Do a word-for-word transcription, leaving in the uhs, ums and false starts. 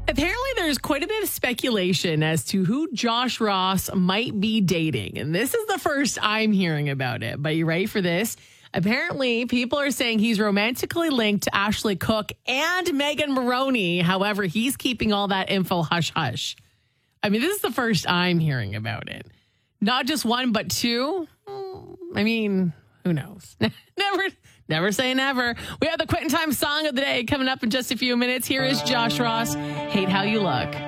Apparently, there's quite a bit of speculation as to who Josh Ross might be dating. And this is the first I'm hearing about it. But you ready for this? Apparently, people are saying he's romantically linked to Ashley Cook and Megan Maroney. However, he's keeping all that info hush hush. I mean, this is the first I'm hearing about it. Not just one, but two. I mean, who knows? never, never say never. We have the Quitting Time song of the day coming up in just a few minutes. Here is Josh Ross. Hate How You Look.